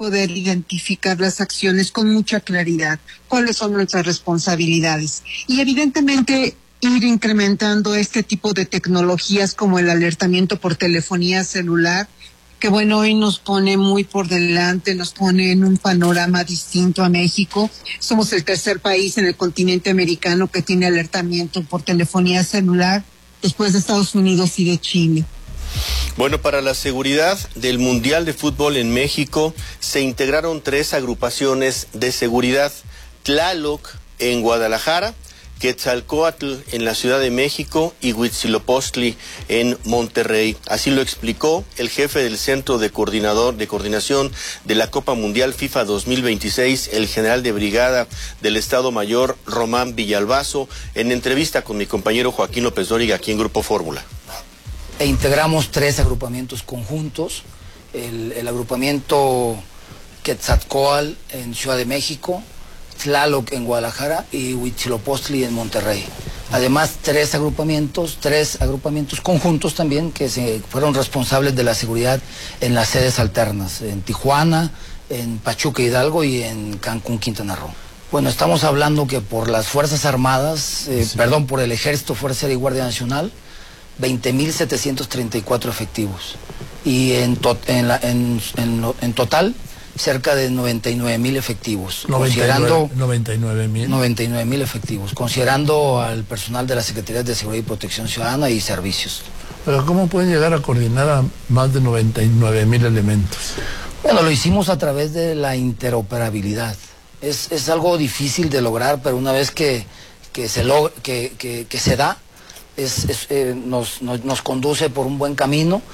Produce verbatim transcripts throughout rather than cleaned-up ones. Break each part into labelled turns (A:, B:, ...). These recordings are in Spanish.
A: poder identificar las acciones con mucha claridad, cuáles son nuestras responsabilidades. Y evidentemente ir incrementando este tipo de tecnologías como el alertamiento por telefonía celular, que bueno, hoy nos pone muy por delante, nos pone en un panorama distinto a México. Somos el tercer país en el continente americano que tiene alertamiento por telefonía celular, después de Estados Unidos y de Chile.
B: Bueno, para la seguridad del Mundial de Fútbol en México se integraron tres agrupaciones de seguridad: Tlaloc en Guadalajara, Quetzalcóatl en la Ciudad de México y Huitzilopochtli en Monterrey. Así lo explicó el jefe del Centro de Coordinador de Coordinación de la Copa Mundial FIFA dos mil veintiséis, el general de brigada del Estado Mayor Román Villalbazo, en entrevista con mi compañero Joaquín López Dóriga aquí en Grupo Fórmula.
C: E integramos tres agrupamientos conjuntos: el, el agrupamiento Quetzalcóatl en Ciudad de México, Tlaloc en Guadalajara y Huitzilopochtli en Monterrey. Además, tres agrupamientos, tres agrupamientos conjuntos también que se fueron responsables de la seguridad en las sedes alternas, en Tijuana, en Pachuca Hidalgo y en Cancún, Quintana Roo. Bueno, estamos hablando que por las Fuerzas Armadas, eh, sí. perdón, por el Ejército, Fuerza Aérea y Guardia Nacional, veinte mil setecientos treinta y cuatro efectivos. Y en, to en, la, en, en, en total, cerca de noventa y nueve mil efectivos, considerando
D: noventa y nueve mil
C: noventa y nueve mil efectivos, considerando al personal de las Secretarías de Seguridad y Protección Ciudadana y servicios.
D: Pero ¿cómo pueden llegar a coordinar a más de noventa y nueve mil elementos?
C: Bueno, lo hicimos a través de la interoperabilidad. Es, es algo difícil de lograr, pero una vez que, que, se, log que, que, que se da, es, es, eh, nos, nos, nos conduce por un buen camino.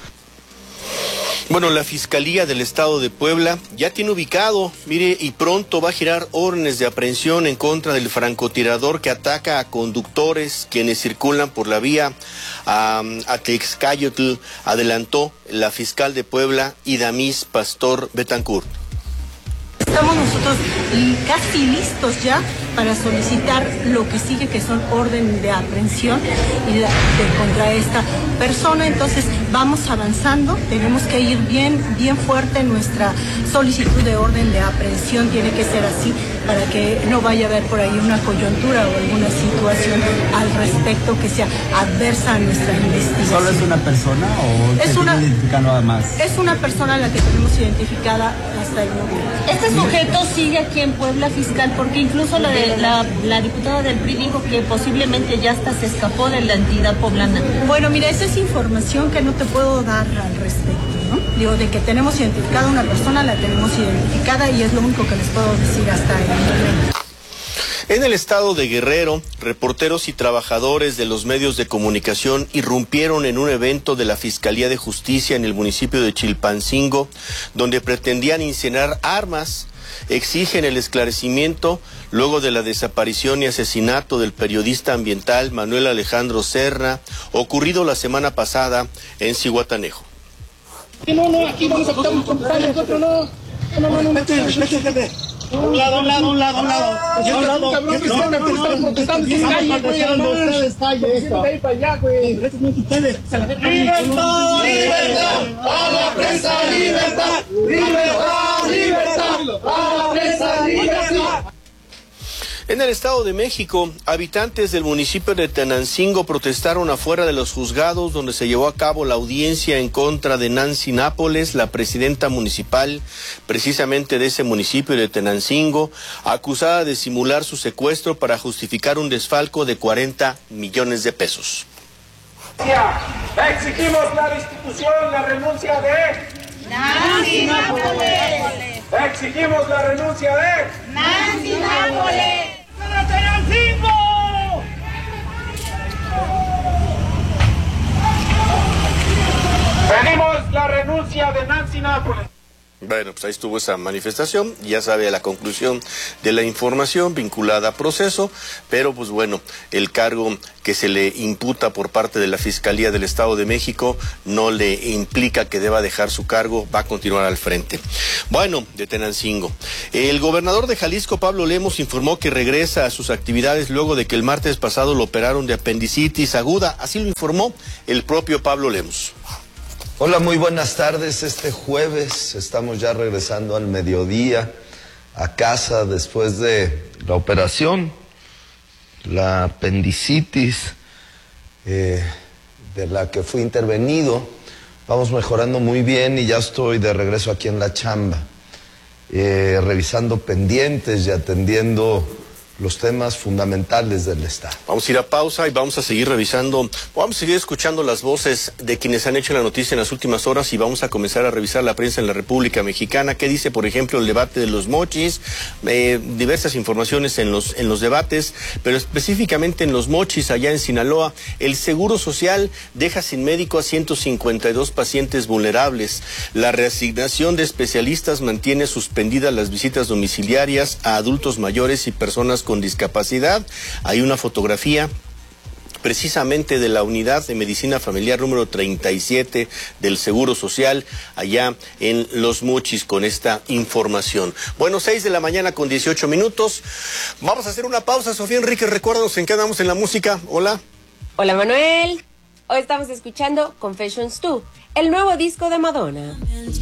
B: Bueno, la Fiscalía del Estado de Puebla ya tiene ubicado, mire, y pronto va a girar órdenes de aprehensión en contra del francotirador que ataca a conductores quienes circulan por la vía a, a Texcayotl, adelantó la fiscal de Puebla, Idamis Pastor Betancourt.
E: Estamos nosotros casi listos ya para solicitar lo que sigue, que son órdenes de aprehensión y de, de contra esta persona. Entonces vamos avanzando, tenemos que ir bien, bien fuerte en nuestra solicitud de orden de aprehensión. Tiene que ser así para que no vaya a haber por ahí una coyuntura o alguna situación al respecto que sea adversa a nuestra investigación.
F: ¿Solo es una persona o
E: es
F: se
E: una,
F: tiene identificado nada más?
E: Es una persona la que tenemos identificada hasta el momento.
G: Este sujeto sigue aquí en Puebla, fiscal, porque incluso la, de, la, la diputada del P R I dijo que posiblemente ya hasta se escapó de la entidad poblana.
E: Bueno, mira, esa es información que no te puedo dar al respecto, ¿no? Digo, de que tenemos identificada una persona, la tenemos identificada y es lo único que les puedo decir hasta el momento.
B: En el estado de Guerrero, reporteros y trabajadores de los medios de comunicación irrumpieron en un evento de la Fiscalía de Justicia en el municipio de Chilpancingo, donde pretendían incinerar armas. Exigen el esclarecimiento luego de la desaparición y asesinato del periodista ambiental Manuel Alejandro Serna, ocurrido la semana pasada en Zihuatanejo.
H: No, no, aquí vamos a aceptar un compadre, nosotros no. No, no, no, vete, vete, vete. Un lado, un lado, un lado, un lado. Un lado, cabrón, que están protestando en sus calles, güey. Ustedes calle esto. ¡Libertad! ¡Libertad! ¡A la prensa, libertad! ¡Libertad! ¡Libertad! ¡A la prensa, libertad!
B: En el Estado de México, habitantes del municipio de Tenancingo protestaron afuera de los juzgados donde se llevó a cabo la audiencia en contra de Nancy Nápoles, la presidenta municipal precisamente de ese municipio de Tenancingo, acusada de simular su secuestro para justificar un desfalco de cuarenta millones de pesos.
H: Exigimos la destitución, la renuncia de
G: Nancy Nápoles.
H: Exigimos la renuncia de
G: Nancy Nápoles.
H: Pedimos la renuncia de Nancy Nápoles.
B: Bueno, pues ahí estuvo esa manifestación, ya sabe la conclusión de la información vinculada a proceso, pero pues bueno, el cargo que se le imputa por parte de la Fiscalía del Estado de México no le implica que deba dejar su cargo, va a continuar al frente. Bueno, de Tenancingo, el gobernador de Jalisco, Pablo Lemos, informó que regresa a sus actividades luego de que el martes pasado lo operaron de apendicitis aguda, así lo informó el propio Pablo Lemos.
I: Hola, muy buenas tardes. Este jueves estamos ya regresando al mediodía a casa después de la operación, la apendicitis eh, de la que fui intervenido. Vamos mejorando muy bien y ya estoy de regreso aquí en la chamba, eh, revisando pendientes y atendiendo los temas fundamentales del Estado.
B: Vamos a ir a pausa y vamos a seguir revisando, vamos a seguir escuchando las voces de quienes han hecho la noticia en las últimas horas y vamos a comenzar a revisar la prensa en la República Mexicana. ¿Qué dice, por ejemplo, el debate de los mochis? Eh, diversas informaciones en los, en los debates, pero específicamente en los mochis, allá en Sinaloa, el Seguro Social deja sin médico a ciento cincuenta y dos pacientes vulnerables. La reasignación de especialistas mantiene suspendidas las visitas domiciliarias a adultos mayores y personas con discapacidad. Hay una fotografía precisamente de la unidad de medicina familiar número treinta y siete del Seguro Social allá en Los Mochis con esta información. Bueno, seis de la mañana con dieciocho minutos. Vamos a hacer una pausa. Sofía Enrique, recuérdanos en qué andamos en la música. Hola.
J: Hola, Manuel. Hoy estamos escuchando Confessions dos, el nuevo disco de Madonna.